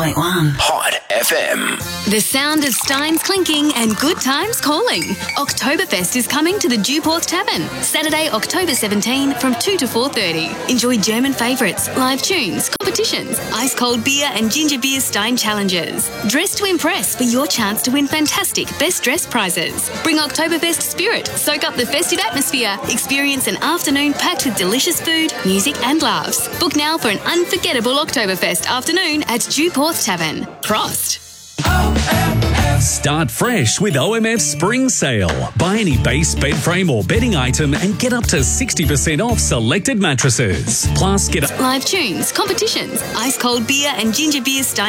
Hot FM. The sound of steins clinking and good times calling. Oktoberfest is coming to the Dewporth Tavern. Saturday, October 17 from 2 to 4:30. Enjoy German favourites, live tunes, competitions, ice-cold beer and ginger beer stein challenges. Dress to impress for your chance to win fantastic best dressed prizes. Bring Oktoberfest spirit, soak up the festive atmosphere, experience an afternoon packed with delicious food, music and laughs. Book now for an unforgettable Oktoberfest afternoon at Dewporth Tavern. Prost. Start fresh with OMF Spring Sale. Buy any base, bed frame or bedding item and get up to 60% off selected mattresses. Plus, get live tunes, competitions, ice-cold beer and ginger beer stein